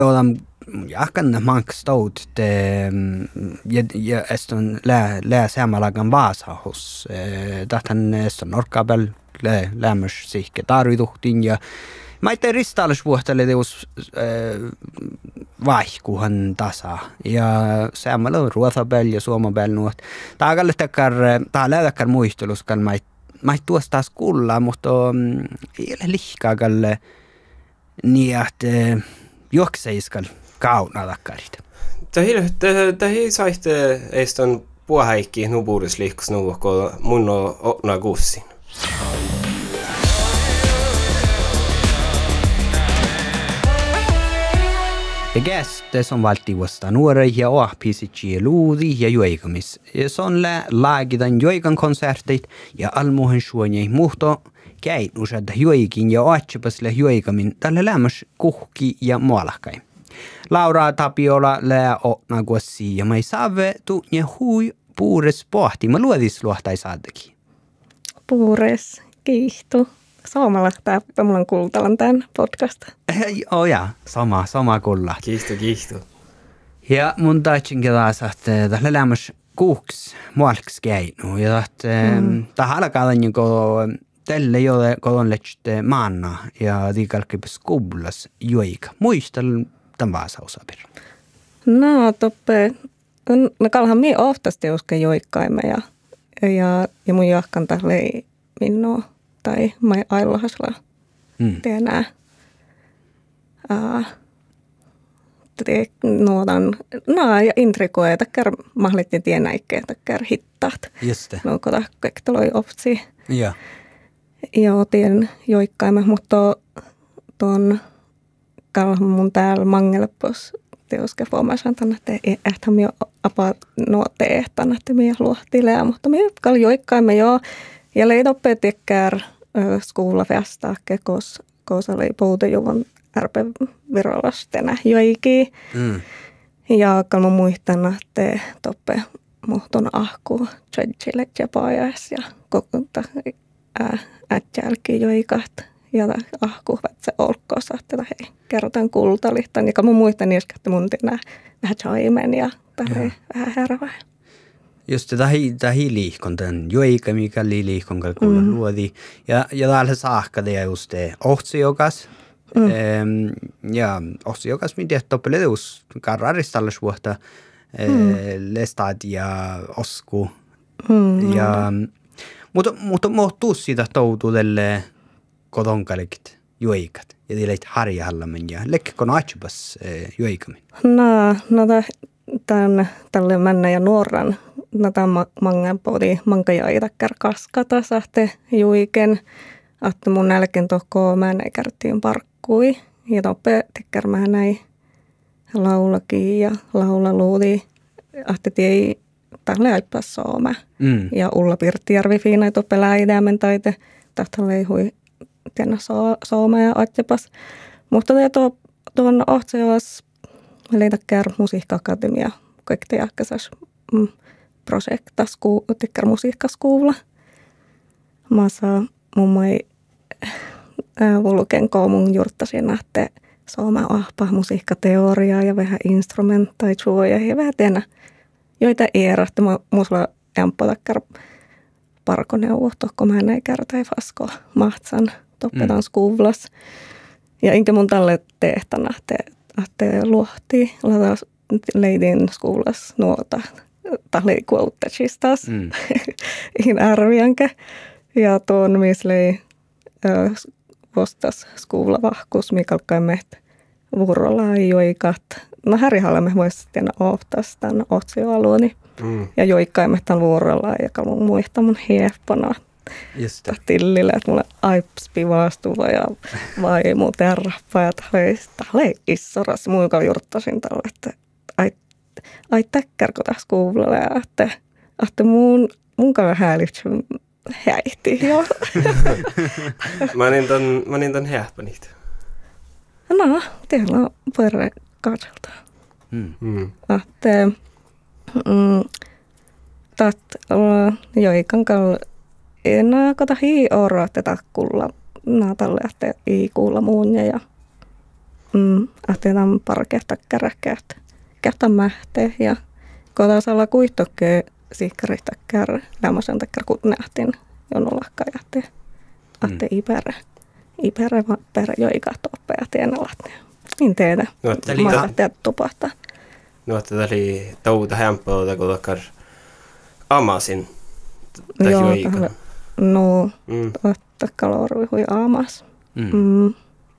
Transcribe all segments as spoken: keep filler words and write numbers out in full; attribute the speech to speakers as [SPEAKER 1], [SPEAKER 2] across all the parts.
[SPEAKER 1] Olam jahkan mankstaut te ja ja eston lä lä samalagan vaasahus. Tahtan eston norkabel lä lämmäs sihke tarvituhtin ja mä itse ristallisvuohtele teus vaihkuhan tasa ja samalla ruotsabel ja suomabel nuot. Taagalle takkar taa lähdäkkar muisteluskan mä mä tuosta taas kuulla mutta ei ole lihkaagalle niin että juokseiskal kauna takkarit.
[SPEAKER 2] Tähi saitte eiston puohäikki nubuudis liikkus nuvuhko mun otna kussin.
[SPEAKER 1] Ja käste som valtivuosta nuori ja oahpisitsi ja luudi ja juoikamis. Ja son lä laagitan juoikan konsertit ja almuhen suonjei muhto käin usein juoikin ja oatsipas lä juoikamin tälle lämmös kuhki ja mualahkai. Laura Tapiola lää otna kuossi ja mai saave tu ja hui puures pohti. Mä luodis luohtai saadakin.
[SPEAKER 3] Puures, kiihtu. Suomalla tämä, mulla on kuultavan tämän podcast.
[SPEAKER 1] Oh ja, sama, sama kulla.
[SPEAKER 2] Kiihtu, kiihtu.
[SPEAKER 1] Ja mun taitsinkin taas, että tällä lämmös kuuks mualks käinu. Ja että mm. tähän alkaa niin kuin tälle ei ole kodon lehti maanna ja tiikalkki skublas juoika. Muistan tämän vaasausapir.
[SPEAKER 3] No toppe, no kalhan mie ohtasti uske juoikkaimme ja, ja, ja mun jahkan tälle ei minua. Tai mai ailahasla mm. tenää. Uh, te nuotan naa ja intrikoja takkar mahlitti tienäikkeä takkar hittaat.
[SPEAKER 1] Just.
[SPEAKER 3] No kota kektaloi opsi.
[SPEAKER 1] Ja.
[SPEAKER 3] Joo, tien joikkaimme, mutta tuon kalhan mun täällä mangelpos teoske formasan tänne te ehtä mi apa no te ehtä nätte mi luohtilea, mutta mi kal joikkaimme joo. Ja leidoppe tekkär skoulafesta kos kos oli poutejuvan ärpe virolastena joiki. Mm. Ja kalma muistan että toppe muhton ahku tsedjille tjepajas ja kokunta ätjälki joikat ja ahku vatsa olkkosa että hei kerrotaan kultalihtan ja kalma muistan että mun tinä vähän chaimen ja tähän vähän härvää.
[SPEAKER 1] Just tähi tähi liikon tämän joika mikä liikon kalkulla mm. luodi ja ja täällä saakka te just ohtsiokas mm. ehm ja ohtsiokas mi tehto peleus karraristalles vuotta mm. lestat ja osku mm. ja mutta mutta muuttuu siitä toutudelle kodonkalekit joikat ja tileit harjalla men ja lekkikon achpas joikamin.
[SPEAKER 3] No no tämän tälle mennä ja nuoran no tämä mangan podi manka jaita kaskata sahte juiken että mun nälken tohko mä näin kärttiin parkkui ja toppe tekkär mä näin laulaki ja laula luudi että ei tälle aipas sooma mm. ja Ulla Pirttijärvi fiina toppe läidämen taite tahta leihui tiennä sooma ja atjepas mutta te to tuon ohtseas leitäkkär musiikka-akatemia kaikki jahkasas mm. projekta sku tekkär musiikkaskuulla. Mä saa mun mai vulken koomun jurttasin nähte sooma ahpa musiikkateoriaa ja vähän instrumenttaitsuoja ja vähän teennä joita eerahti muusla jämppo tekkär parkoneuvo tohko mä näin kärtäi fasko mahtsan toppetan mm. skuuvlas. Ja inkä mun tälle tehtä nähte että luohti latas leidin skuulas nuota tälle kuouttasistas mm. in arvianke ja tuon mislei vastas skuulla vahkus mikalkaimme vuorolla joikat no härihallemme vois tiedä ohtas tän otsioalueeni mm. ja joikkaimme tän vuorolla ja kalmun muista mun hieppana tillille että mulle aipspi vaastuva ja vaimu terrappa ja tälle issoras muika jurttasin tälle että ai ai täkkärkö tässä kuulla ja että että mun mun kanssa häälitsy häihti joo.
[SPEAKER 2] Mä niin ton mä niin ton häppä niitä.
[SPEAKER 3] No, teillä on perre katselta. Mm. Mm. Että mm, tat joikan kal enää kata hii oro tätä kulla naatalle että ei kuulla muun ja mm, ahteen parkeasta käräkkäät kähtä mähtee ja kodas alla kuihtokee siikkarista kär lämmösen takkar kun nähtiin jonolakka ahteen ahteen
[SPEAKER 1] Mm.
[SPEAKER 3] iperä iperä perä jo ikahtoppe ja tienalat niin tehdä
[SPEAKER 2] No, että oli-
[SPEAKER 3] mä teet tupahtaa
[SPEAKER 2] No, että tämä oli touta hämpöä, kun takkar amasin. Tai
[SPEAKER 3] joo
[SPEAKER 2] joika.
[SPEAKER 3] tähän no
[SPEAKER 2] Mm.
[SPEAKER 3] totta kalorui hui aamas
[SPEAKER 1] Mm.
[SPEAKER 3] mm.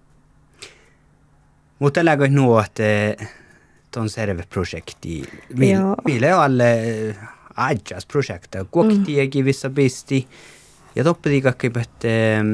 [SPEAKER 1] Mutta eläkö nuo, että tuon serve-projekti,
[SPEAKER 3] Joo.
[SPEAKER 1] mille on alle ajas projekti, kuoktiäkin vissä pisti, ja toppiti kaikki, että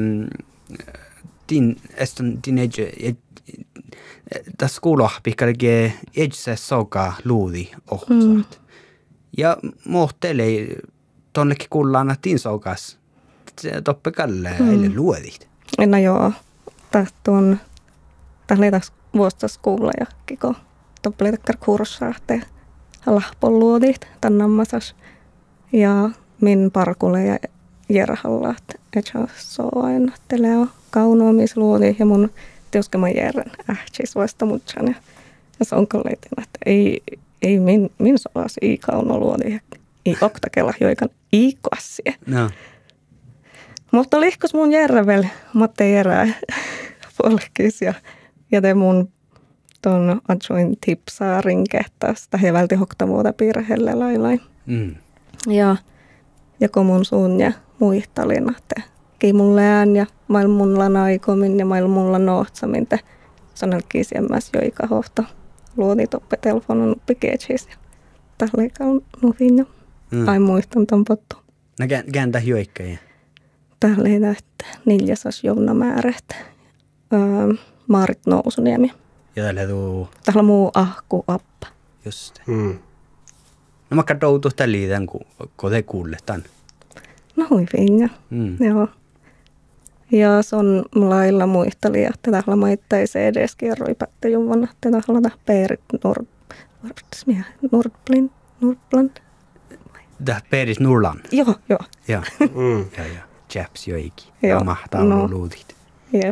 [SPEAKER 1] din, eston din edge, tässä kuuloh pikkalge edge soka luudi ohtuat. Ja mohtele tonnekin kuullaan, että din sokas, toppe kalle, eille luodit.
[SPEAKER 3] No joo, tästä on, tässä oli tässä vuostaskoula ja kiko toppelitakar kurssaa, että lahpon luodit tännemmäsas ja min parkulle ja jerhalla, että se on aina, että leo kaunoamisluodi ja mun tiuskema järren ähtsis vasta mutsan ja, ja se on kolleitin, että ei, ei min, min soas ei kaunoluodi ja ei oktakella joikan ei kassie.
[SPEAKER 1] No.
[SPEAKER 3] Mutta lihkos mun järvel, Matte Järää polkis ja, ja te mun ton adjoin tipsaa rinkehtästä he välti hoktavuota piirhelle lailain.
[SPEAKER 1] Mm.
[SPEAKER 3] Ja, ja kun mun suun ja muistalin, että kei mun lään ja mail mulla naikomin ja mail mulla nohtsamin, te sanelkin siemmäs jo ikahohta luodi toppe telefonon uppi keetsis ja tällä ikäun nuvin ja
[SPEAKER 1] Mm.
[SPEAKER 3] ai muistan ton pottu.
[SPEAKER 1] No kääntä joikkoja.
[SPEAKER 3] Täällä ei nähtä neljäsas Jouna Määret, öö, Maarit Nousuniemi.
[SPEAKER 1] Ja tällä tuu
[SPEAKER 3] Täällä muu ahku appa.
[SPEAKER 1] just.
[SPEAKER 2] Mm.
[SPEAKER 1] No mä katsoin tuosta liitän, kun, kun te kuuletaan.
[SPEAKER 3] No hui finja,
[SPEAKER 1] Mm.
[SPEAKER 3] joo. Ja se on lailla muisteli, että täällä maittaisi edes kierroi pättä juvana, että täällä on peerit Nord... Nordblind? Nordbland?
[SPEAKER 1] Tämä Peris Nurlan.
[SPEAKER 3] Joo, joo,
[SPEAKER 1] Ja,
[SPEAKER 2] Mm.
[SPEAKER 1] ja, ja. Chaps joikin.
[SPEAKER 3] Joo,
[SPEAKER 1] Ja mahtaa
[SPEAKER 3] no.
[SPEAKER 1] no. luutit.
[SPEAKER 3] jep.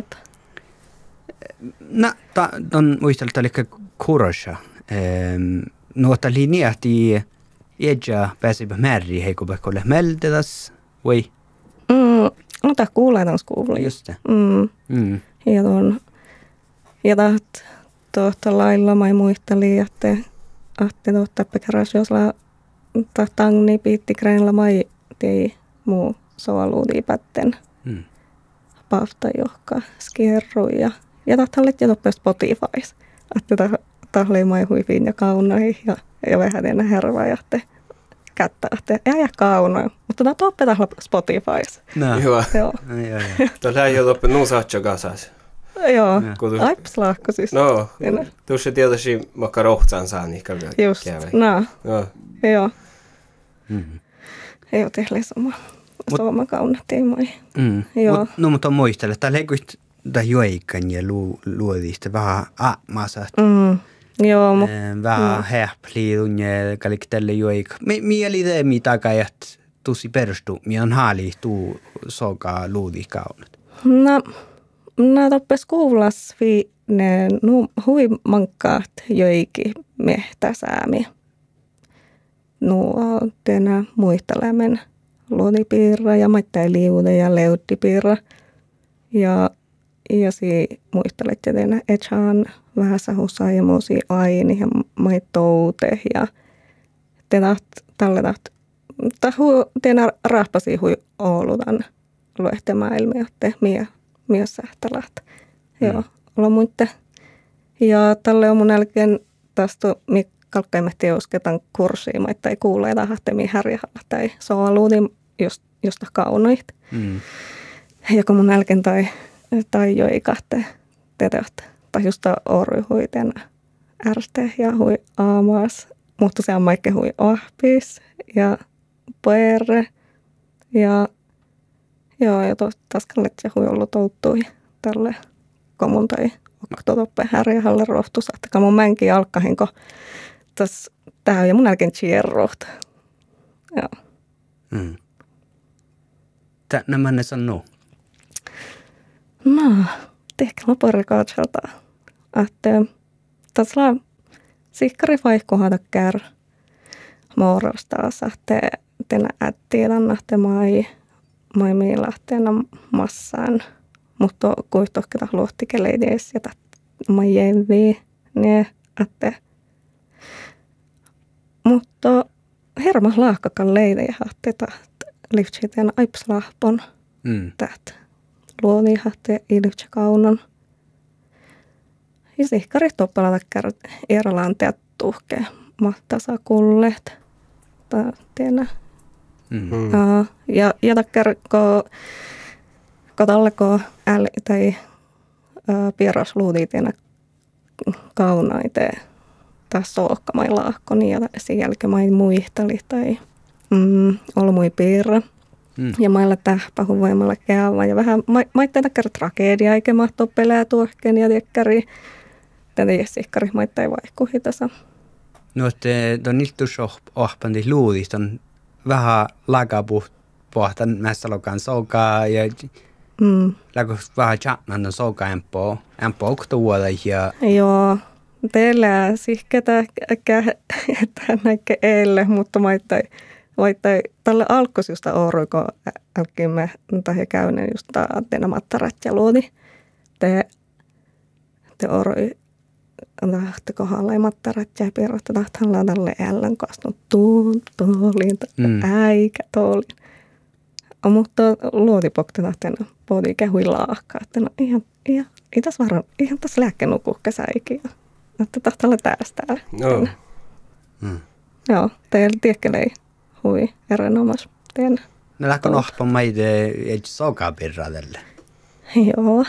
[SPEAKER 1] No, ta, on muistelta eli kurosha. Ehm, nuota linjahti edja pääsipä määriin heikopäkolle meltetas. Voi,
[SPEAKER 3] Mm, no tää kuulee tämän skuuliin.
[SPEAKER 1] just se.
[SPEAKER 3] Mm.
[SPEAKER 1] Mm.
[SPEAKER 3] Ja tuon, ja taht, tuosta lailla mä muistelin, että ahti tuosta pekäräs, jos la tahtangi piitti kreenillä mai tei muu soaluudi pätten
[SPEAKER 1] Mm.
[SPEAKER 3] pafta johka skierru ja ja tahtallit ja toppe Spotifys. Että tahlei mai huiviin ja kaunoi ja, ja vähän enää hervaa ja te kättä, että ja ja kaunoi. Mutta tää toppe tahla Spotifys.
[SPEAKER 1] No.
[SPEAKER 2] Hyvä.
[SPEAKER 3] Joo,
[SPEAKER 1] No, joo, joo.
[SPEAKER 2] Tuolla ei ole loppu nuusaatio kasas.
[SPEAKER 3] joo.
[SPEAKER 2] Kun-
[SPEAKER 3] Aips lahko siis.
[SPEAKER 2] No,
[SPEAKER 3] Enää.
[SPEAKER 2] tuossa tietysti makka rohtsan saa niin käy.
[SPEAKER 3] Just, no,
[SPEAKER 2] Joo.
[SPEAKER 3] joo.
[SPEAKER 1] Mm.
[SPEAKER 3] Ei ole tehnyt sama. Sama kaunattiin moi.
[SPEAKER 1] Mm.
[SPEAKER 3] Joo.
[SPEAKER 1] Mut, no, mutta muistele, että leikuit tai joikan ja lu, luodista vähän aamassa.
[SPEAKER 3] Mm. Joo, mutta
[SPEAKER 1] Vähän häpliidun ja kaikki tälle joik. Mieli te mitä kajat tusi perustu, mi on haali tuu soka luudi kaunat.
[SPEAKER 3] no, no toppes kuulas vi ne nu, hui mankkaat joikin mehtäsäämi. No, tänä muistelemen luodipiirra ja maittain ja leuttipiirra. Ja, ja si muistelet ja tänä etsaan vähän sahusaa ja muusi aini ja maitoute ja tänä tälle taht. Tänä rahpasi hui Oulutan luehtemaailmia, että mie, mie sähtälähtä. Joo, olla muitte. Ja tälle on mun jälkeen tästä kalkkaimme teosketan kurssiin, että ei kuule tahtemia härjähalla tai soaluutin just, josta kaunoit.
[SPEAKER 1] Mm.
[SPEAKER 3] Ja kun mun jälkeen tai, tai jo ei kahte teteosta, tai just orui hui tänä ärste ja hui aamas, mutta se on maikke hui ahpis ja perre ja joo, ja tuosta taskallet ja hui ollut outtui tälle komun tai oktotoppe härjähälle rohtusa, että mun mänkin alkahin, kun tässä tää on ja mun jälkeen chierrohta. Joo.
[SPEAKER 1] Mm. Tää nämä ne sanoo.
[SPEAKER 3] No, tehkä loparikaatselta Että tässä on sikkari vaihkohata kär muodostaas, että tänä ättiedän, että mai, mai miilahtiena massaan, mutta kuitenkin luottikeleidessä ja mai jävii, niin että mutta hermas laahkakan leidejä, että liftseitään aipsalahpon,
[SPEAKER 1] Mm.
[SPEAKER 3] täht luoni hahte ilivtse kaunon. Ja sikkari toppalata kär eralaan teattuhke mahtasa kullet. Ta tienä.
[SPEAKER 1] Mm.
[SPEAKER 2] Mm.
[SPEAKER 3] Uh, ja ja takkar ko katalleko äl tai uh, pieras luudi tienä kaunaite taas sookkamai laahkoni ja sen jälkeen mai muihtali tai mm, olmui piirra.
[SPEAKER 1] Mm.
[SPEAKER 3] Ja mailla tähpähu voimalla käyvä. Ja vähän maittaa takkar tragedia, eikä mahto pelää tuohken ja tekkari. Tätä jessikkari maittaa ei vaihkuhitasa.
[SPEAKER 1] No, että tuon iltusohpandi luudista on vähän lagapuhtan mässälokan sokaa ja
[SPEAKER 3] Mm.
[SPEAKER 1] lagus vähän chatnan on soka empo. Empo oktuvuoda ja
[SPEAKER 3] Joo, teillä sihketä että näikke eille, mutta maittaa Vaikka tällä alkos just oruiko älkimme tai käynen just teidän mattarat ja luodi. Te, te orui tahti kohdalla ja mattarat ja piirrotta tahtaan laadalle ällän kastunut tuun tooliin,
[SPEAKER 1] Mm.
[SPEAKER 3] äikä tooliin. Mutta luodi pokti tahtena puhutin kehui laahkaa, että no ihan, ihan, ei tässä varmaan, ihan tässä lääkkeen nukuhkä säikin. Että tahtaa olla tästä täällä.
[SPEAKER 2] No.
[SPEAKER 1] Mm.
[SPEAKER 3] Joo, teillä tiekkelei. Hui, erinomas teen.
[SPEAKER 1] ne lähkö nohpan maide ei sokaa pirradelle.
[SPEAKER 3] Joo.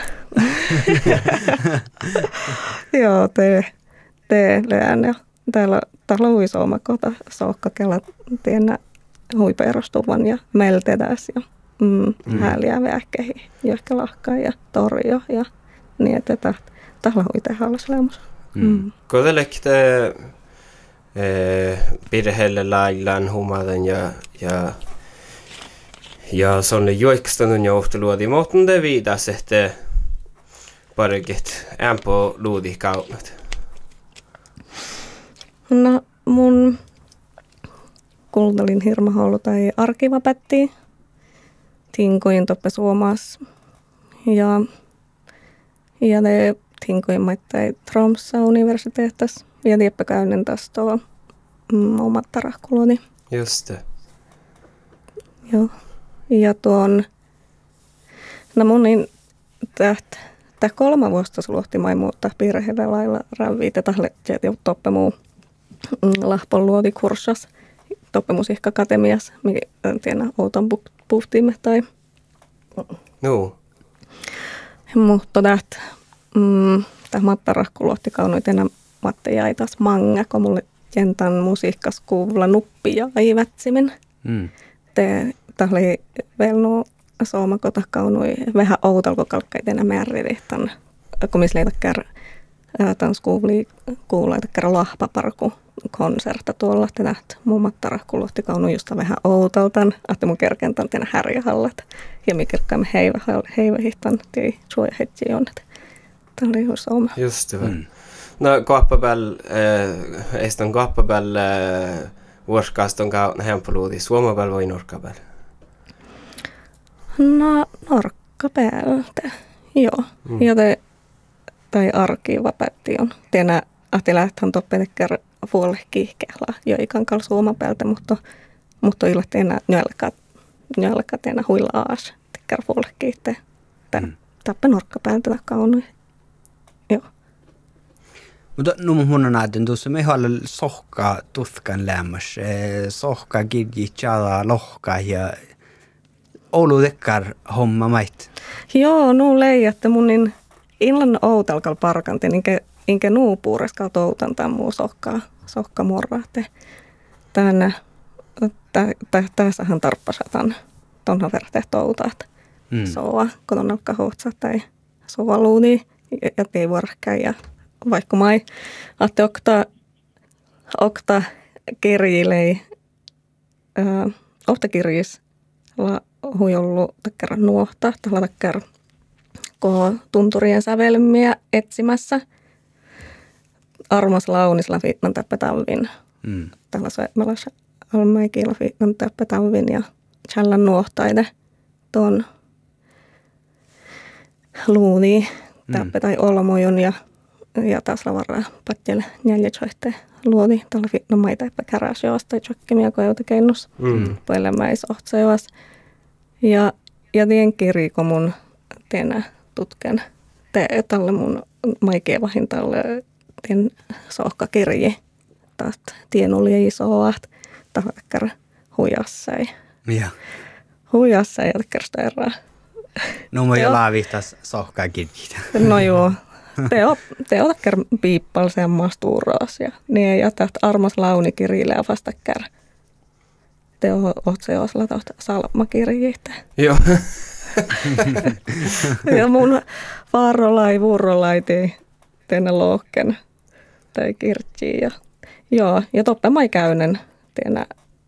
[SPEAKER 3] Joo, te, te leän ja täällä täällä on iso kota sookka kela tiennä huipeerostuvan ja meltetäs ja mm,
[SPEAKER 1] Mm.
[SPEAKER 3] hääliä vähkehi, johka lahkaa ja torjo ja niin, että täällä huite hallaslemus.
[SPEAKER 1] Mm.
[SPEAKER 2] Kodelekte eh, perheelle laillaan humaden ja ja ja sonne juokstunut johtoluodi, mutta det vidas että parikit ämpö luodi kaunat.
[SPEAKER 3] No mun kultalin hirmahoulu tai arkivapätti. Tinkoin toppe suomas. Ja, ja ne tinkoin maittai Tromssa universiteettas. Ja tieppä käynnen taas tuo mm, omat tarahkuloni.
[SPEAKER 2] Just det.
[SPEAKER 3] Joo. Ja tuon, no mun niin täht, täh kolme vuotta luohti mai muuttaa piirreheille lailla räviitä tahle toppe muu mm, lahpon luoti kurssas. Toppe musiikkakatemias, mikä tiedä outon puhtiimme tai
[SPEAKER 2] No.
[SPEAKER 3] mutta täht mm, täh mattarahku luotti kaunoitena matte jäi taas manga, kun mulle jentän musiikkas kuulla nuppi ja aivätsimen.
[SPEAKER 1] Mm.
[SPEAKER 3] Te tahli velnu soomakota kaunui vähän outalko kalkkaitena määriä tämän komisleita kär tans kuuli kuuleita kär lahpaparku konserta tuolla tänä mun mattarahku luotti kaunui just vähän outaltan, että mun kerkentän tänä härjähallat ja mi kerkkaamme heivä heivä hihtan tei suoja hetki on että tämä oli just oma.
[SPEAKER 2] Just det.
[SPEAKER 1] Mm.
[SPEAKER 2] No kappabel eh eston kappabel eh vuoskaston kauna hempoluudi suomabel vai norkabel.
[SPEAKER 3] No norkka päältä, joo.
[SPEAKER 2] Mm.
[SPEAKER 3] Ja te, tai arkiva päätti on. Tiedä, ahti lähtään toppetekkär vuolle kiihkeällä jo ikan kal suoma päältä, mutta mutta illa teena nälkä nälkä teena huilaas tekkär vuolle kiihte.
[SPEAKER 1] Mm.
[SPEAKER 3] Tappe norkka päältä kaunui. Joo.
[SPEAKER 1] Mutta nu mun on näytön tuossa me haluamme sohkaa tutkan lämmäs, sohkaa kirjit jala lohkaa ja Oulu tekkar homma mait.
[SPEAKER 3] Joo, nuu leijatte mun niin illan outalkal parkanti, inkä, inkä nuu puureskal toutan tämän muu sohkaa, sohka morrahte. Tänä, tässähän tarppasatan tonha verte toutat.
[SPEAKER 1] Mm.
[SPEAKER 3] Soa, kun on alkaa hohtsa tai soa luuni ja tei vuorhkä ja vaikka mai ahte okta, okta kirjilei, äh, okta kirjis la huijollu takkara nuohta, tällä takkara ko tunturien sävelmiä etsimässä. armas launis la fitnan täppätävin.
[SPEAKER 1] Mm.
[SPEAKER 3] Tällaisen melas almaikin la fitnan täppätävin ja challan nuohtaide tuon luuni täppä tai olmojun ja ja taas lavaraa patjelle neljätsoihte luodi tällä fitnan maita eppä käräs joas tai tjokkimia kojuta keinnus. Mm. Puhelemäis ohtsejoas. Ja ja tien kiriko mun tien tutken te tälle mun maikea vahin tälle tien sohkakirji. Taas tien oli isoat. Tahakkar huijassai.
[SPEAKER 1] Ja.
[SPEAKER 3] Huijassai ja tekkerstä erää.
[SPEAKER 1] No mä jo laavihtas sohkakirjitä.
[SPEAKER 3] No joo. Te o te otakkar piippal semmoista tuuraas ja niin ja täht armas launikirjille ja vastakkar. Te o oot se osla tohta salmakirjitä.
[SPEAKER 2] Joo.
[SPEAKER 3] Ja mun vaarolai vuorolai te teenne lohken tai kirjii ja joo ja toppe mai käynen teenne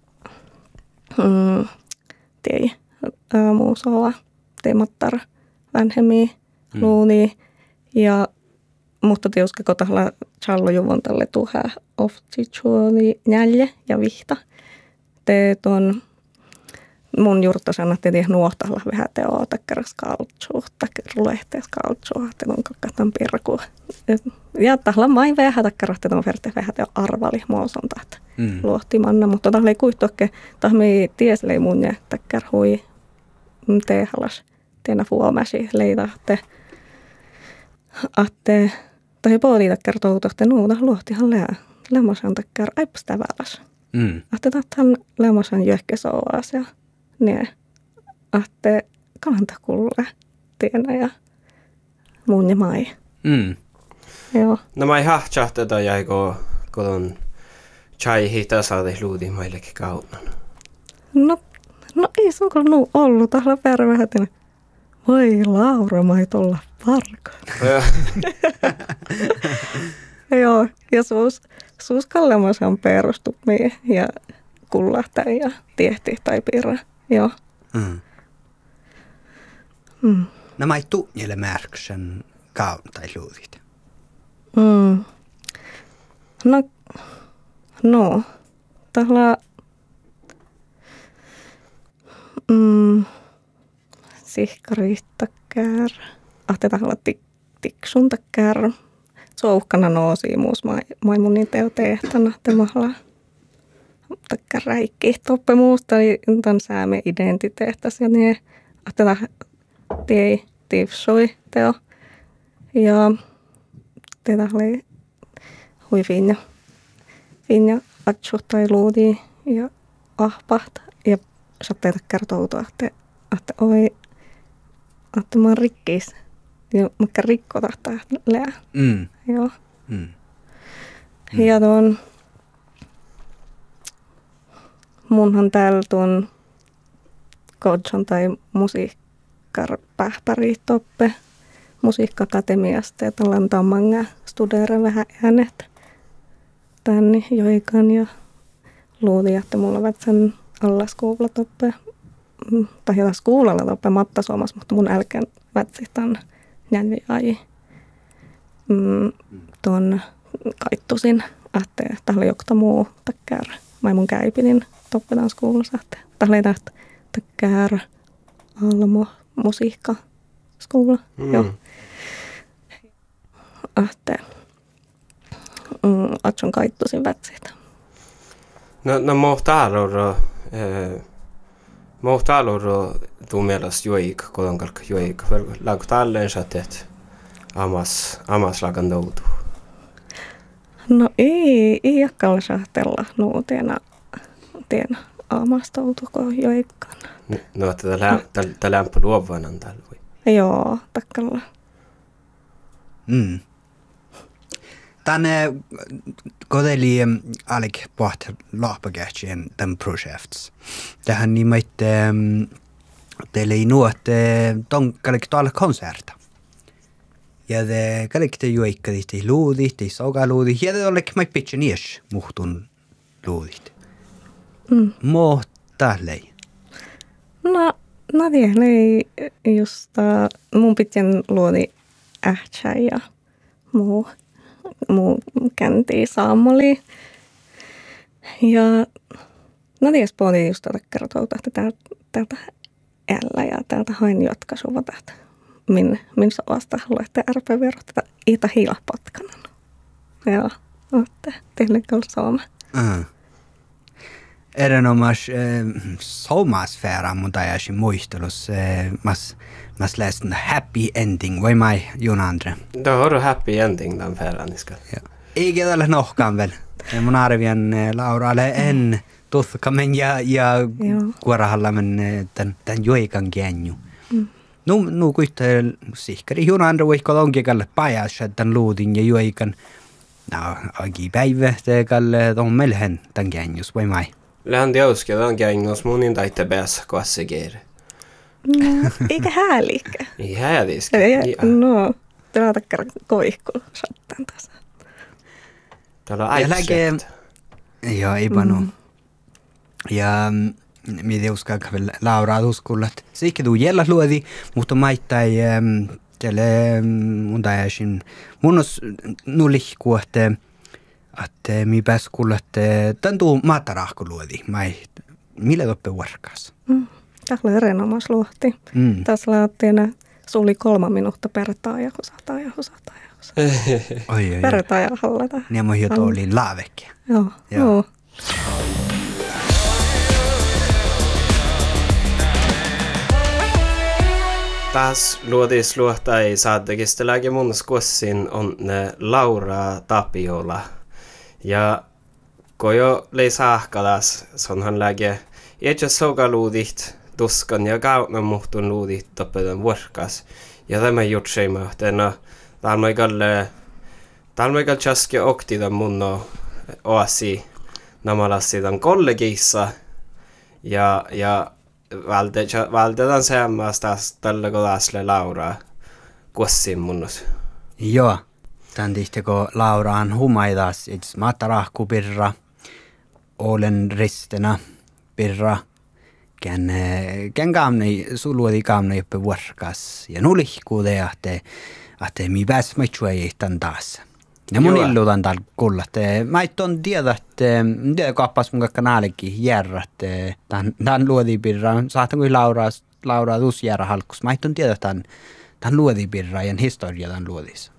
[SPEAKER 3] mm, tei muusoa teemattar vanhemmin luuni ja mutta tietysti kun tällä challojuvon tälle tuha oftitsuoli nälje ja vihta. Te tuon mun juurta sanoo, että te nuohtalla vähän teo takkeras kaltsuu, takkeru lehtees kaltsuu, että on kakatan pirku. Ja tahla mai vähän takkeras, että on verte vähän teo arvali muosonta, että mm. luohtimanna, mutta tahla ei kuihtokke, tahmi tiesle mun ja takker hui tehalas, teena fuomasi leidahte. Atte tai pooliita kertoo tohte nuuta luohtihan lää. Lämmäsan takkar aipas täväläs. Mm. Atte tahtan lämmäsan jöhkesoas ja ne. Atte kalanta kulle tienä ja mun ja mai. Mm. Joo.
[SPEAKER 2] No mä ei hahtsahta tai jäikö kodon chai hita saade luudi maillekin kautta.
[SPEAKER 3] No, no ei se on kyllä ollut. Tahla pärvähätin. Voi Laura, mä et olla parka. Joo, ja suus, suus kallemasan perustumia ja kullahtaa ja tiehti tai piirrä. Joo. Mm.
[SPEAKER 1] Mm. Nämä ei tunnille märksen kaun tai luudit.
[SPEAKER 3] Mm. No, no, tällä mm, sihkariittakkär, ahtetaalla tik, tiksuntakkär. Souhkana noosi muus maimunin teo tehtana temahla. Takkär räikki toppe muusta, niin tämän sääme identiteettas ja niin ahteta tiei tivsoi teo. Ja tätä oli hui finja, finja atsu tai luudi ja ahpahta. Ja saatteita kertoutua, että, että oi, että mä oon rikkis. Ja mä rikko tahtaa lää. Mm. Joo. Mm. Mm. Ja tuon, munhan täällä tuon Kodson tai musiikkar pähpäri toppe. Musiikkakatemiasta ja tällä antaa manga studeera vähän äänet tänne joikan ja luuli, että mulla on sen alla skuulla toppe, tai jotain skuulalla toppe matta suomassa, mutta mun älkeen vätsi tämän jänni ai mm, tuon kaittusin, että tämä oli jokta muu takkär, vai mun käypinin toppe tämän skuulassa, että tämä oli tästä takkär almo musiikka skuulla, mm. joo. Ahte mm, atson kaittusin vätsit.
[SPEAKER 2] No, no mohtaaroro, eh, mohtaaroro tuu mielestä joik, kodonkalka joik. Laako tälleen sä teet amas, amas lakan doutu?
[SPEAKER 3] No ei, ei jakkaalla saatella nuu tiena, tiena amas doutu, kun joikkaan.
[SPEAKER 2] No, että tämä lämpö luovanan tällä voi?
[SPEAKER 3] Joo, takkalla.
[SPEAKER 1] Mm. Tänne kodeli alik puht lahpakähtsien tämän projekts. Tähän nimeit teille ei nuotte ton kalik tuolla konserta. Ja te kalik te juikkadit te luudit, te sogaluudit, ja te ollek mai pitche nies muhtun luudit. Mm. Mo tällei.
[SPEAKER 3] No, no tiedän, ei just mun pitchen luodi ähtsä ja muu muu käntii saamoli. Ja no ties puoli just tätä kertoo, että täältä, täältä äällä ja täältä hain jatkasuva täältä. Min, min soasta luette ärpäverot tätä itä hiilapotkanan. Joo, mutta teille kyllä sooma.
[SPEAKER 1] Mm. Erinomas äh, somasfära mun tajasin muistelus. Äh, mas, mas lästen happy ending. Vai mai, Jon Andre?
[SPEAKER 2] Det har happy ending den färran iskal.
[SPEAKER 1] Eikä tällä nohkaan vielä. Mun arvian äh, Lauralle en tuthkamen ja, ja kuorahallamen äh, tämän, tämän joikan kienju. Mm. Nu, nu kuittaa sihkari Jon Andre voiko onkin kalle pajassa tämän luudin ja joikan. No, agi päivä kalle on melhen tämän kienjus. Vai mai?
[SPEAKER 2] Lähden tieduskin, että on käynyt mun niin taitte päässä koassa kiire.
[SPEAKER 3] No, eikä hääliikkä.
[SPEAKER 2] Ei hääliiski.
[SPEAKER 3] No, tällä takia koihku sattaan taas.
[SPEAKER 2] Täällä on aikaisemmin.
[SPEAKER 1] Joo, ei panu. Ja mitä uskalla vielä Laura uskullat. Se eikä tuu jällä luodi, mutta maittai tälle mun tajasin. Mun on nullihku, että että mi pääs kuulla, että tämän tuu maatarahko luodi. Mai, millä toppe vuorkaas?
[SPEAKER 3] Mm. Tämä oli erinomais luohti. Mm. Tässä laattiin suli kolma minuutta per taaja, husataa ja husataa ja husataa.
[SPEAKER 1] Oi, oi,
[SPEAKER 3] per taaja hallata.
[SPEAKER 1] Niin mä hiot olin laavekki.
[SPEAKER 3] Joo, joo.
[SPEAKER 2] Taas luodis luohtai saattekista lääke mun skuossin on Laura Tapiola. Ja kun jo lei saahkalas, sonhan läge itse soga luudit tuskan ja kauna muhtun luudit toppetan vuorkas. Ja tämä jutseima, että no, talmaikalle, talmaikalle chaski oktidan mun oasi namalassidan kollegissa. Ja, ja vältetään seamasta tällä kodasle Laura kuossin munnus.
[SPEAKER 1] Joo. Tän tihteko Lauraan humaidas, itse matarahku pirra, olen ristena pirra, kän, kän kaamnei, suluodi kaamnei joppe vuorkas. Ja nu lihkuu te, että, että mi pääs maitsua ei tämän taas. Ja mun illuutan täällä kuulla, että mä et on tiedä, että tiedä kappas mun kakka naalekin järrä, että tämän luodi pirra, saatan kuin Laura, Laura tuus järrä halkus. Mä et on tiedä tämän, tämän luodi pirra ja historia tämän luodissa.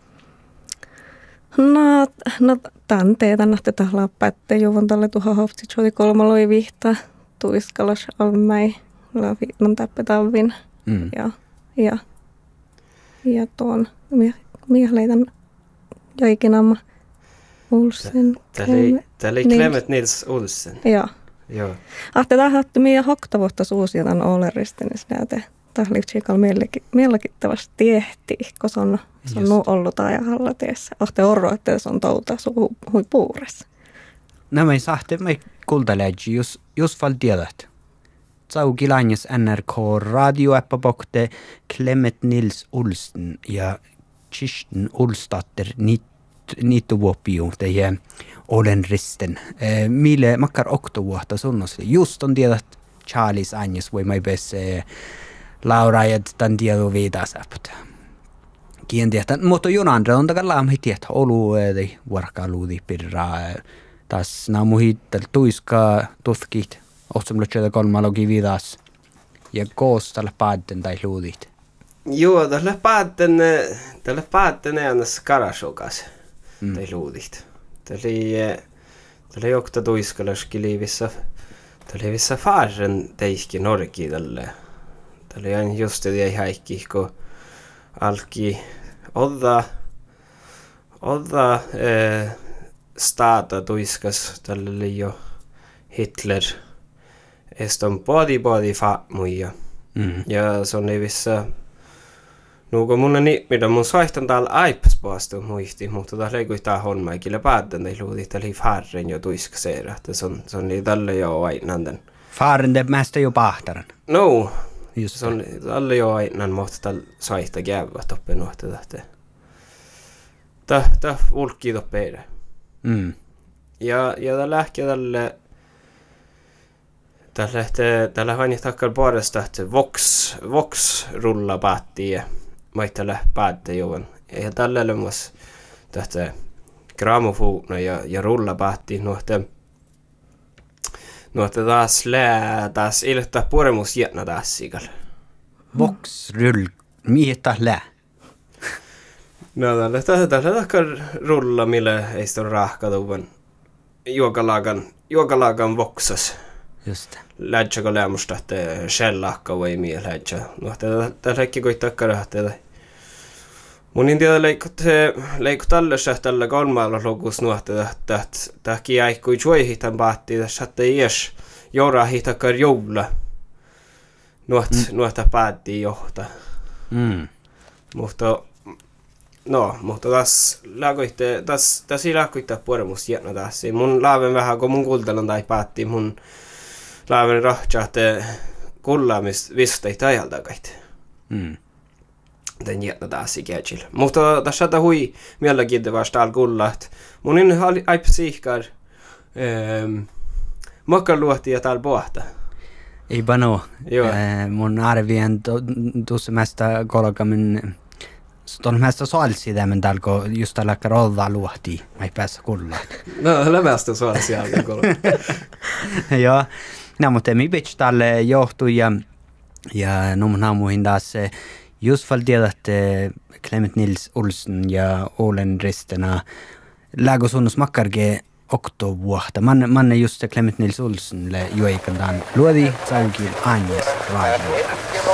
[SPEAKER 3] No, no tämän teetän, että tällä pätte juvon tälle tuha hoftsi, että kolma loi vihta, tuiskalas almäi, laviinan täppetavin. Mm. Ja, ja, ja tuon, minä leitän joikinamma Olsen.
[SPEAKER 2] Tämä oli Clement Nils Olsen.
[SPEAKER 3] Joo.
[SPEAKER 2] Joo.
[SPEAKER 3] Ahte tahatti minä hokta vuotta suusia tämän Oleristen, niin sinä taas liitsikalla mielläkittävästi tiehti, kun se on, se on ollut ajahalla teessä. Ahte orro, että se on touta suu hui puuressa.
[SPEAKER 1] Nämä ei sahte, me kuulteleeksi, jos, jos val tiedät. Saukilaines N R K radioäppäpokte Clement Nils Olsen ja Kirsten Olstatter niittuvuoppiu teidän Olen risten. Eh, mille makkar oktovuotta sunnosli. Just on tiedät Charles Agnes voi mai pesse Laura ja tämän tiedon viitasapta. Kien tiedät. Mutta Jon Andre on takalla amhi tiedät. Olu ei vuorkaaluudi pirraa. Taas naamuhi tällä tuiskaa tutkit. Ohtsamlutsöitä kolmalogi viitas. Ja koos tällä päätten tai luudit.
[SPEAKER 2] Joo, tällä päätten, tällä päätten ei anna karasukas mm. tai luudit. Tällä tällä jokta tuiskalaskin liivissä, tällä liivissä faaren teikki norki tällä. Tällä on just det ei häikki, kun alki odda, odda eh, stata tuiskas tällä jo Hitler. Eston body body fa muija. Mm. Ja se on liivissä. No kun mun on niin, mitä mun soihtan täällä iPads-puolesta muisti, mutta täällä ei kuitenkaan homma ikille päätän, ei luuti, että oli färren jo tuiskaseera, että se on, se on niin tälle jo aina.
[SPEAKER 1] Färren te mästä jo pahtaran?
[SPEAKER 2] No, just se on tälle jo aina, mutta täällä soihta käyvät toppen nuhta tähtä. Tähtä ulkkii toppeire. Mm. Ja, ja täällä lähkee tälle, täällä lähtee, täällä hanni takkar puolesta, että Vox, Vox rulla päättiin. Maittele päätte juon. Ja tällä lämmäs tästä grammofoner ja, ja rullapahti nuhte nuhte taas lää taas ilta puremus jätna taas sikal.
[SPEAKER 1] Vox rull mieta lää.
[SPEAKER 2] No tällä tällä takkar rulla millä ei stå rahka tuvan juokalagan juokalagan voksas.
[SPEAKER 1] Just.
[SPEAKER 2] Lähtsä lämmusta että shellakka vai miel lähtsä. No tällä tällä ekki koittaa karahtaa. Mun en tiedä leikot leikot tällä tällä kolmalla logus nuhta että tähki jäi kuin juohi tämän paatti tässä että ies joura hitakar joula. Nuht mm. nuhta päätti johta.
[SPEAKER 1] Mm.
[SPEAKER 2] Mutta no, mutta taas laakoitte taas taas laakoitte puremus jätna taas. Mun laaven vähän kun mun kultalan tai päätti mun laaven rahjahte kullaamis vistei tajalta kait.
[SPEAKER 1] Mm.
[SPEAKER 2] Den jätna taas ikäjil. Mutta tässä ta hui mielenkiintoista al kullat. Mun in aip siikar ehm makka luotti ja tal pohta.
[SPEAKER 1] Ei bano.
[SPEAKER 2] Joo.
[SPEAKER 1] Eh, mun arvien tuossa mästä kolkamin tuon mästä soalsi tämän talko just tällä rolla luotti. Ei päässä kulla.
[SPEAKER 2] No, lämästä soalsi alta kolka.
[SPEAKER 1] Joo. No, mutta mi bitch tälle johtui ja ja no mun aamuihin taas just fall tiedät Clement Nils Olsen ja Olen Ristena läggo sunnus makkarge oktovuotta. Man man just Clement Nils Olsen le joikandan luodi saukil Agnes Raimo.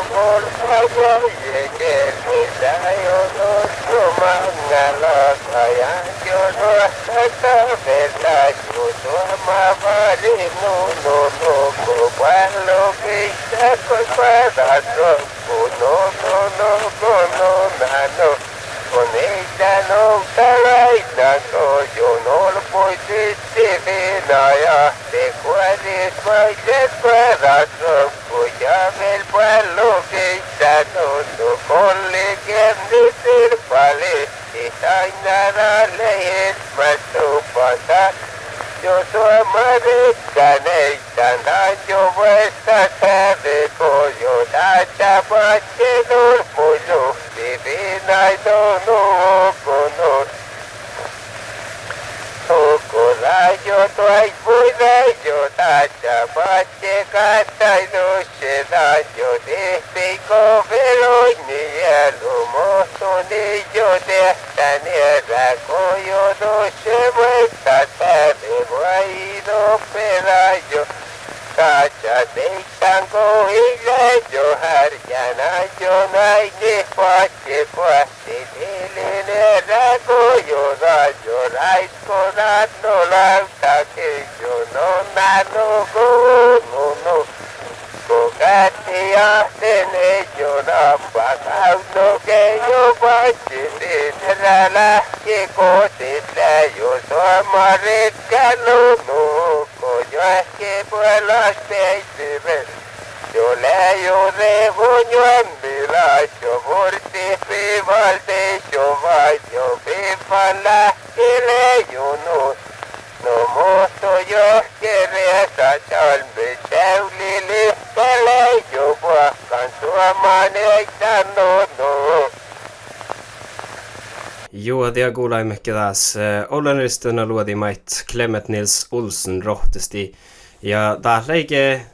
[SPEAKER 2] Joo, det kuulaimme taas Olen Ristena luodi mait Clement Nils Olsen rohtesti. Ja taas leike eh,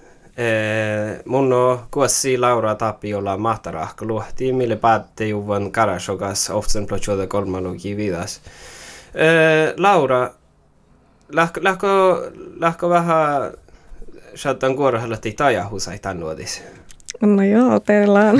[SPEAKER 2] mun on kuossi Laura Tappi, jolla on mahtarahka luohti, mille päätti juvan karasokas oftsen plotjuota kolmaluki vidas. Eh, Laura, lähkö, lähkö, lähkö vähän saattan kuorohalla tei tajahusai tän luodis?
[SPEAKER 3] No joo, teillä on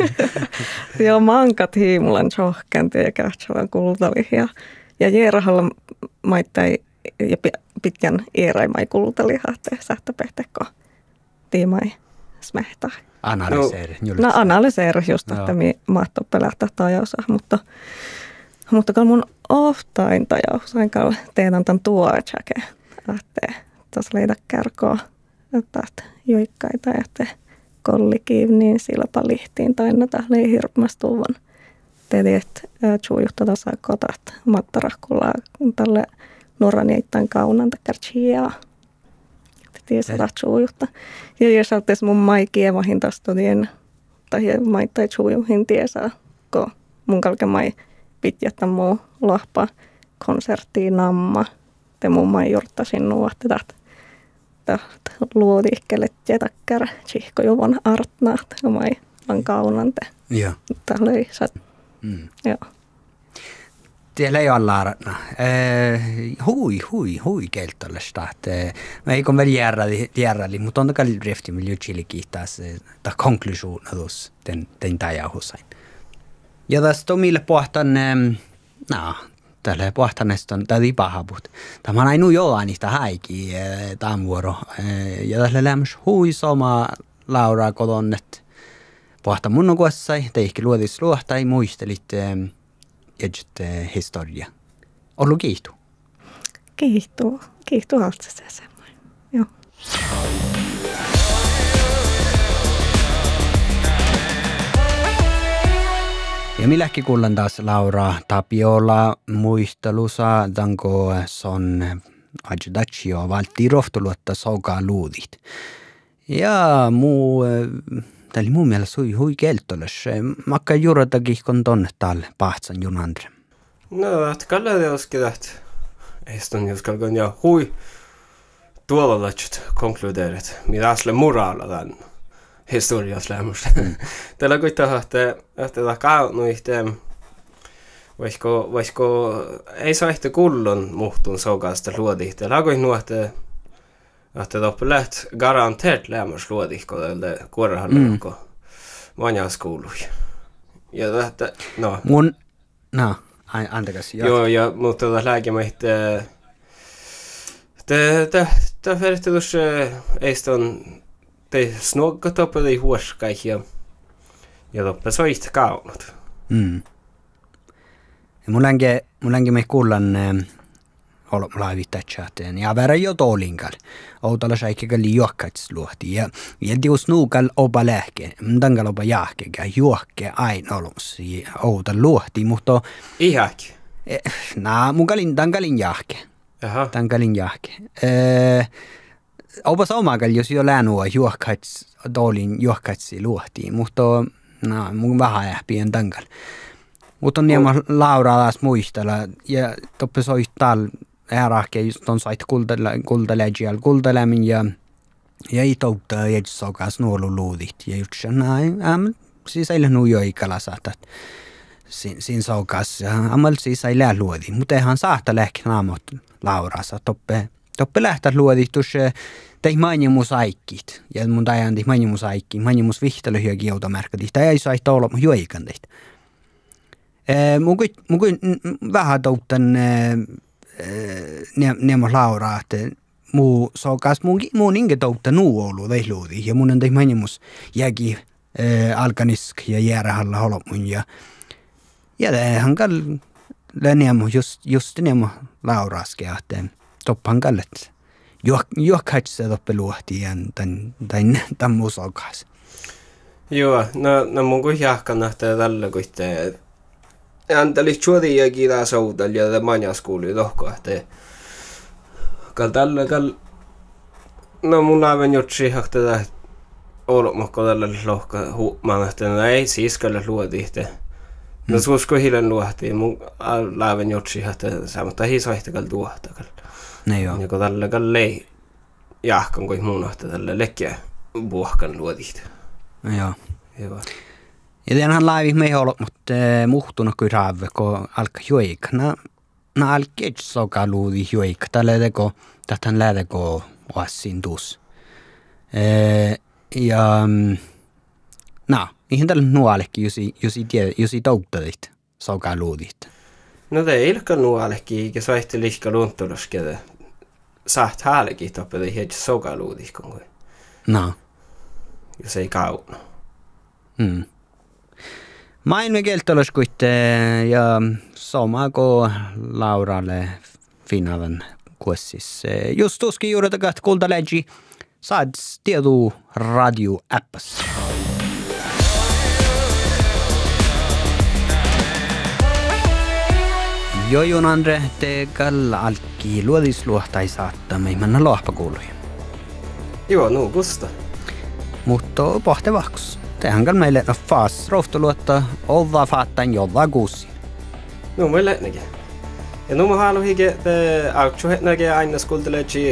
[SPEAKER 3] joo, mankat hiimulan sohkänti ja kähtsevän kultaliha. Ja jeerahalla maittai ja pitkän ieraimai kultaliha, että sähtöpehteko tiimai smehtaa.
[SPEAKER 1] Analyseeri.
[SPEAKER 3] No analyseeri just, että mi mahtuu pelähtää tajossa, mutta mutta kun mun oftain tajossa, enkä teetän tämän tuotsake, että tässä leitä kärkoa, että joikkaita, että kollikiv, niin silpa lihtiin taina tähän hirpmastuvan. Teeti, että tjuujuhta tasa kotat mattarahkulla tälle nuoran jäittäin kaunan takartsiaa. Teeti, että tjuujuhta. Ja jos oltais mun maikia vahin tästä todien, tai maittai tjuujuhin tiesää, kun mun kalke mai pitjättä muu lohpa. konserttiin namma. Te muun muassa juurtasin nuotti tätä luodihkelet jätäkkärä tsihkojuvon artnaat. Ja mai on kaunante.
[SPEAKER 1] Joo.
[SPEAKER 3] Tämä löi.
[SPEAKER 1] Mm.
[SPEAKER 3] Joo.
[SPEAKER 1] Tiellä ei ole laaratna. Hui, hui, hui keltollista. Mä ei kun väl järräli, mutta on kalli rifti, millä jutsili kiittää se konklusioon tuossa den tajauhusain. Ja tästä on mille pohtan, no, tällä pohtan on tätä pahabut. Tämä on ainu jollain niistä häikin tämän vuoro. Ja tällä lämmäs hui soma lauraa koton, että pohtan mun nukuessai, teihki luodis luohtai muistelit edget historia. Ollut kiihtuu?
[SPEAKER 3] Kiihtuu. Kiihtuu alta se semmoinen. Joo.
[SPEAKER 1] Ja milläkin kuullaan taas Laura Tapiola muistelussa, tanko son agitaccio valti rohtuluotta soukaa luudit. Ja muu, tällä mun mielestä hui, hui keltoles. Makka juuratakin kun tonne täällä pahtsan junandre.
[SPEAKER 2] No, että kalle teoskin tähtä. Eiston jos kalkan ja hui tuolla lähtset konkludeerit, mitä asle muraalla tämän historias lämmöstä. Tällä kuitenkin, että tämä kaunut yhteen, voisiko, voisiko ei saa ehkä kullon muhtun soukasta luodihti. Tällä kuitenkin nuohte, että toppi läht garanteert lämmös luodihko tälle kuorehalluko mm. manjaskuului. Ja tähtä, no.
[SPEAKER 1] Mun, no. Ai, antakas.
[SPEAKER 2] Joo, ja mutta tuota lääkemähti, tämä vertaus eiston te snogga toppe de huorskai ja ja toppe soit kaunut.
[SPEAKER 1] Mm. Ja mullange mullange me kullan olo laivittachaten ja vera jo tolinkal. Outala saikka liuokkats luohti ja ja dius nuukal oba lääke. Mdangal oba jahke juokke aina olus. Outa luohti mutta
[SPEAKER 2] ihak.
[SPEAKER 1] Na munkalin dangalin jahke.
[SPEAKER 2] Aha.
[SPEAKER 1] Dangalin jahke. Eh Opas omagal jos jo läänua juokkats dolin juokkatsi luohti, mutta no mun vähän ähpien dangal. Mutta on niema Laura taas muistella ja toppe soittaa äärahke just on sait kuldele kuldelegial kuldelemin ja ja ei toutta ja sokas nuolu luudit ja just näin am siis ei nu jo ikala saatat sin sin sokas amal siis ei lää luodi mutta eihän saata lähki naamot Laurassa toppe toppe lähtää luoditus tei mainimus aikit ja mun tajan tei mainimus aikki mainimus vihtely ja geotamerkki tai ei sai olla juoikandit. Eh mun mun vähän touttan ne ne Laura että muu sokas mun mun inge toutta nuolu veiluudi ja mun tei mainimus jägi alkanisk ja järhalla holmun ja ja hankal länniämu just just ne Lauraske että toppan kallet. Juokkats se toppe luohti ja tän tän tän muu sokas.
[SPEAKER 2] Joo, no no mun kun jahkan nähtää tällä kuitenkin. Anteli chuodi ja kidaa soutal ja det manjas kuuli lohko että kal tällä kal no mun aivan jutsi hakta tätä olmokko tällä lohko huumaan että ei siis kal luodihte. No suusko hilen luohti mun aivan jutsi hakta saamatta hisoihta kal tuohta kal.
[SPEAKER 1] Ne joo.
[SPEAKER 2] Ja kun tällä kal lei jahkan kuin mun että tällä lekkiä buohkan luodihte.
[SPEAKER 1] Joo.
[SPEAKER 2] Joo.
[SPEAKER 1] Ja tänään laivi me ei ole, mutta muhtuna kuin raave, kun alkaa juoik. Na, na alkaa soka luudi juoik. Tällä teko, tähän lähdekö oasin tuus. Ja, na, ihan tällä nuolekin, jos ei tiedä, jos ei touttadit soka luudit.
[SPEAKER 2] No te ei ilka nuolekin, eikä soihti lihka luuntulosketä. Saat häällekin toppeli hiedä soka luudit, kun
[SPEAKER 1] No.
[SPEAKER 2] Jos ei kauna.
[SPEAKER 1] Hmm. Maailman keltoloskuitte ja sama kuin Lauralle finalan kuessis. Just tuskin juuretakat kultalegi saad tiedu radio-appas. Jo Junandre te kalla alki luodisluohtai saattaa meimanna lohpakuuluja.
[SPEAKER 2] Joo, no gusta.
[SPEAKER 1] Mutta pohte vahkus. Tehän kan meille no faas rohtuluotta olla faattain jolla kuusi.
[SPEAKER 2] No me lähtnekin. Ja nu må halu hige, aukcho hetnage aina skuldelechi